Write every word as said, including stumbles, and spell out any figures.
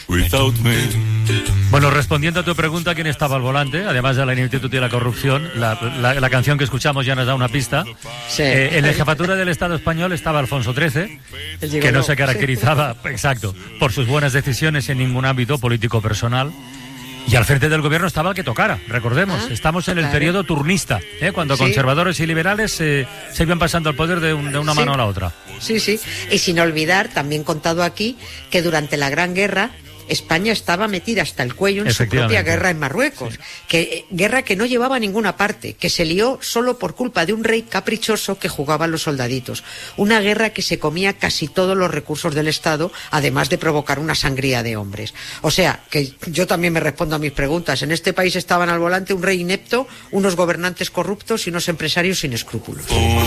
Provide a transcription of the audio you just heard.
Bueno, respondiendo a tu pregunta, ¿quién estaba al volante? Además de la ineptitud y la corrupción, la, la, la canción que escuchamos ya nos da una pista. Sí. Eh, en la jefatura del Estado español estaba Alfonso trece, que no se caracterizaba, exacto, por sus buenas decisiones en ningún ámbito político personal. Y al frente del gobierno estaba el que tocara, recordemos. Ah, Estamos en el claro. periodo turnista, ¿eh? cuando sí. conservadores y liberales eh, se iban pasando el poder de, un, de una sí. mano a la otra. Sí, sí. Y sin olvidar, también contado aquí, que durante la Gran Guerra España estaba metida hasta el cuello en su propia guerra en Marruecos, sí. que guerra que no llevaba a ninguna parte, que se lió solo por culpa de un rey caprichoso que jugaba a los soldaditos. Una guerra que se comía casi todos los recursos del Estado, además de provocar una sangría de hombres. O sea, que yo también me respondo a mis preguntas. En este país estaban al volante un rey inepto, unos gobernantes corruptos y unos empresarios sin escrúpulos.